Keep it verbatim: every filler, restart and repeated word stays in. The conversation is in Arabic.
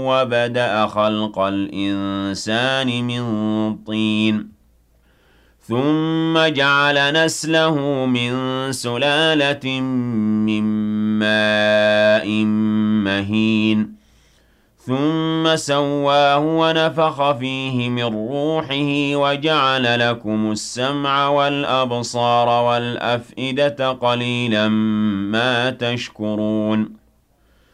وَبَدَأَ خَلْقَ الْإِنسَانِ مِن طِينٍ ثُمَّ جَعَلَ نَسْلَهُ مِن سُلَالَةٍ مِّن مَّاءٍ مَّهِينٍ ثُمَّ سَوَّاهُ وَنَفَخَ فِيهِ مِن رُّوحِهِ وَجَعَلَ لَكُمُ السَّمْعَ وَالْأَبْصَارَ وَالْأَفْئِدَةَ ۚ قَلِيلًا مَّا تَشْكُرُونَ